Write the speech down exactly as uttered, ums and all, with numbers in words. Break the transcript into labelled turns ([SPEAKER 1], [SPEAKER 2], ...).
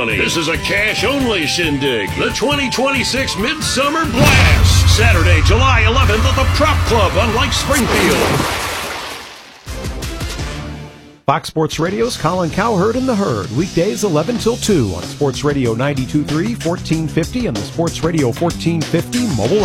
[SPEAKER 1] money. This is a cash-only shindig. The twenty twenty-six Midsummer Blast. Saturday, July eleventh at the Prop Club on Lake Springfield.
[SPEAKER 2] Fox Sports Radio's Colin Cowherd and the Herd. Weekdays eleven till two on Sports Radio ninety-two point three, fourteen fifty, and the Sports Radio fourteen fifty mobile